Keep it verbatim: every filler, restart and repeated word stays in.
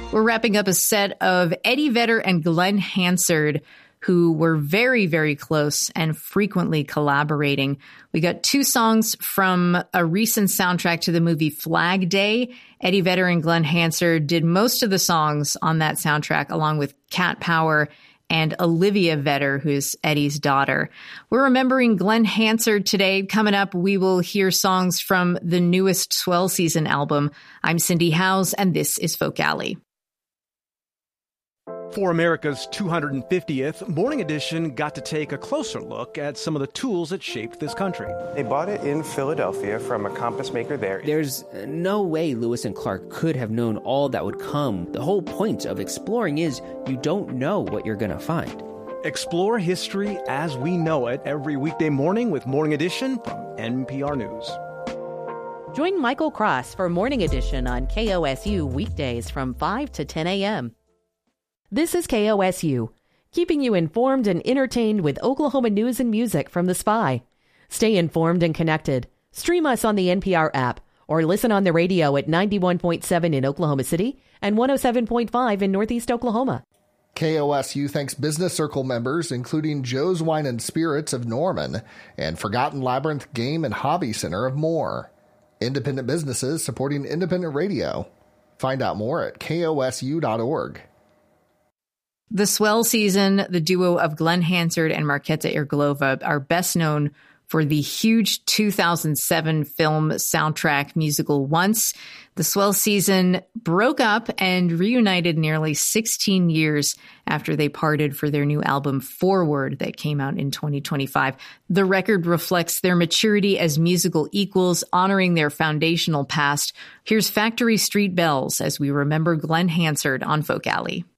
We're wrapping up a set of Eddie Vedder and Glenn Hansard, who were very, very close and frequently collaborating. We got two songs from a recent soundtrack to the movie Flag Day. Eddie Vedder and Glenn Hansard did most of the songs on that soundtrack, along with Cat Power and Olivia Vedder, who's Eddie's daughter. We're remembering Glenn Hansard today. Coming up, we will hear songs from the newest Swell Season album. I'm Cindy Howes, and this is Folk Alley. For America's two hundred fiftieth, Morning Edition got to take a closer look at some of the tools that shaped this country. They bought it in Philadelphia from a compass maker there. There's no way Lewis and Clark could have known all that would come. The whole point of exploring is you don't know what you're going to find. Explore history as we know it every weekday morning with Morning Edition from N P R News. Join Michael Cross for Morning Edition on K O S U weekdays from five to ten a.m. This is K O S U, keeping you informed and entertained with Oklahoma news and music from The Spy. Stay informed and connected. Stream us on the N P R app or listen on the radio at ninety-one point seven in Oklahoma City and one oh seven point five in Northeast Oklahoma. K O S U thanks Business Circle members, including Joe's Wine and Spirits of Norman and Forgotten Labyrinth Game and Hobby Center of Moore. Independent businesses supporting independent radio. Find out more at K O S U dot org. The Swell Season, the duo of Glenn Hansard and Markéta Irglova, are best known for the huge two thousand seven film soundtrack musical Once. The Swell Season broke up and reunited nearly sixteen years after they parted for their new album Forward that came out in twenty twenty-five. The record reflects their maturity as musical equals, honoring their foundational past. Here's Factory Street Bells as we remember Glenn Hansard on Folk Alley.